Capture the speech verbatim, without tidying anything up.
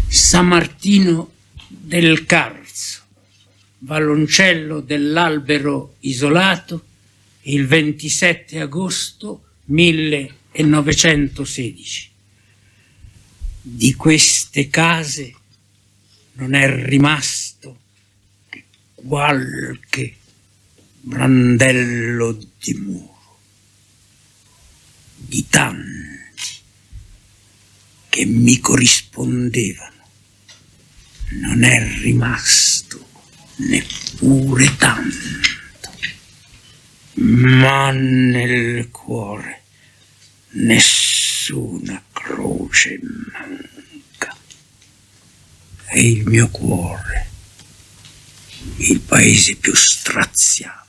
San Martino del Carso, Valloncello dell'Albero Isolato, il ventisette agosto millenovecentosedici. Di queste case non è rimasto che qualche brandello di muro, di tanti che mi corrispondevano. Non è rimasto neppure tanto, ma nel cuore nessuna croce manca. E il mio cuore, il paese più straziato,